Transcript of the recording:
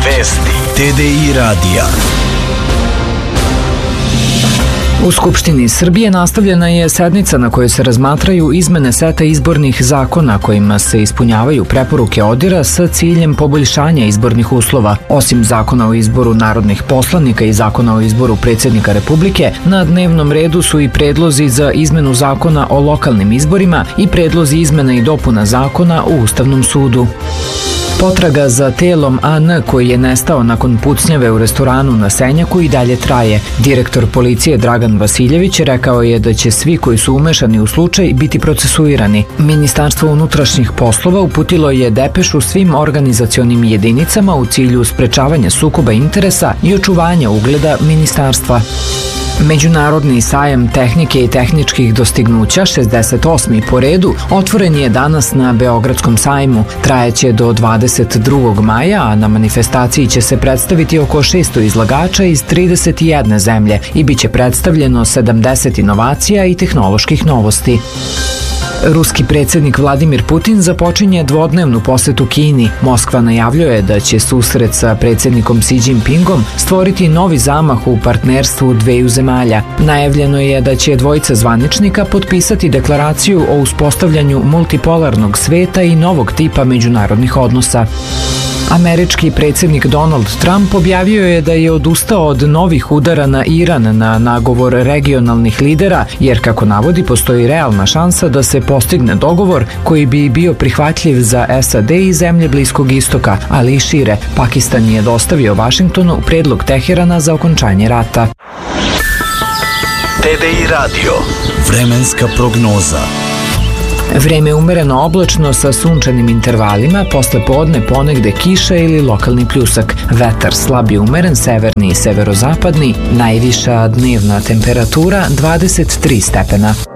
Vesti TDI radija. U Skupštini Srbije nastavljena je sednica na kojoj se razmatraju izmene seta izbornih zakona kojima se ispunjavaju preporuke ODIR-a sa ciljem poboljšanja izbornih uslova. Osim zakona o izboru narodnih poslanika i zakona o izboru predsjednika Republike, na dnevnom redu su i predlozi za izmenu zakona o lokalnim izborima i predlozi izmena i dopuna zakona u Ustavnom sudu. Potraga za telom AN koji je nestao nakon pucnjave u restoranu na Senjaku i dalje traje. Direktor policije Dragan Vasiljević rekao je da će svi koji su umešani u slučaj biti procesuirani. Ministarstvo unutrašnjih poslova uputilo je depešu svim organizacionim jedinicama u cilju sprečavanja sukoba interesa i očuvanja ugleda ministarstva. Međunarodni sajam tehnike i tehničkih dostignuća, 68. po redu, otvoren je danas na Beogradskom sajmu. Trajeće do 22. maja, a na manifestaciji će se predstaviti oko 600 izlagača iz 31 zemlje i bit će predstavljeno 70 inovacija i tehnoloških novosti. Ruski predsjednik Vladimir Putin započinje dvodnevnu posetu Kini. Moskva najavljuje da će susret sa predsjednikom Xi Jinpingom stvoriti novi zamah u partnerstvu dveju zemalja. Najavljeno je da će dvojica zvaničnika potpisati deklaraciju o uspostavljanju multipolarnog sveta i novog tipa međunarodnih odnosa. Američki predsjednik Donald Trump objavio je da je odustao od novih udara na Iran na nagovor regionalnih lidera, jer kako navodi postoji realna šansa da se postigne dogovor koji bi bio prihvatljiv za SAD i zemlje Bliskog istoka, ali i šire. Pakistan je dostavio Vašingtonu predlog Teherana za okončanje rata. TDI radio. Vremenska prognoza. Vreme umereno oblačno sa sunčanim intervalima, posle podne ponegde kiša ili lokalni pljusak. Vetar slab i umeren, severni i severozapadni, najviša dnevna temperatura 23 stepena.